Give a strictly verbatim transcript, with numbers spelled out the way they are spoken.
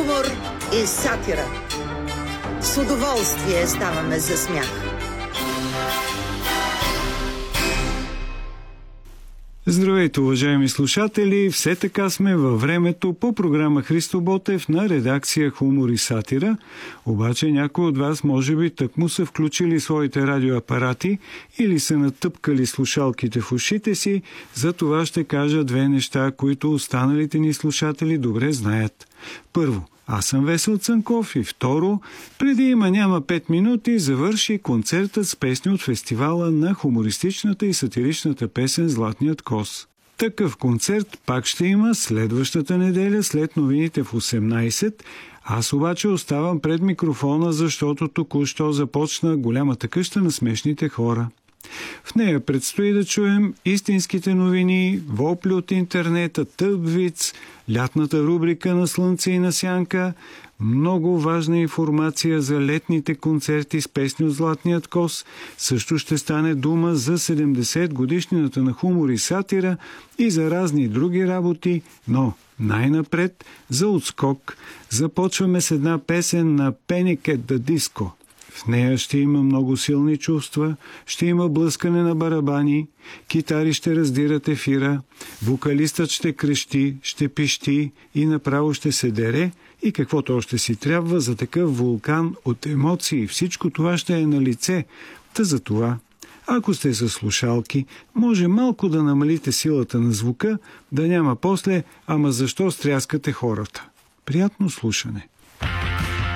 Хумор и сатира. С удоволствие ставаме за смях. Здравейте, уважаеми слушатели! Все така сме във времето по програма Христо Ботев на редакция Хумор и сатира. Обаче някои от вас може би тъкмо са включили своите радиоапарати или са натъпкали слушалките в ушите си. За това ще кажа две неща, които останалите ни слушатели добре знаят. Първо, аз съм Весел Цанков и второ, преди има няма пет минути завърши концертът с песни от фестивала на хумористичната и сатиричната песен «Златният кос». Такъв концерт пак ще има следващата неделя след новините в осемнайсет. Аз обаче оставам пред микрофона, защото току-що започна голямата къща на смешните хора. В нея предстои да чуем истинските новини, вопли от интернета, тъпвиц, лятната рубрика на Слънце и на Сянка, много важна информация за летните концерти с песни от Златният кос, също ще стане дума за седемдесет годишнината на хумор и сатира и за разни други работи, но най-напред за отскок започваме с една песен на Panic at the Disco. В нея ще има много силни чувства, ще има блъскане на барабани, китари ще раздират ефира, вокалистът ще крещи, ще пищи и направо ще се дере и каквото още си трябва за такъв вулкан от емоции. Всичко това ще е на лице. Та за това, ако сте със слушалки, може малко да намалите силата на звука, да няма после, ама защо стряскате хората. Приятно слушане!